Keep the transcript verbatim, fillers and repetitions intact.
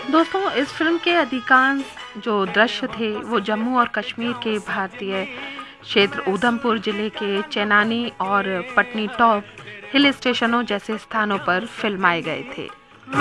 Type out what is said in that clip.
दोस्तों, इस फिल्म के अधिकांश जो दृश्य थे वो जम्मू और कश्मीर के भारतीय क्षेत्र उधमपुर जिले के चेनानी और पटनी टॉप हिल स्टेशनों जैसे स्थानों पर फिल्माए गए थे।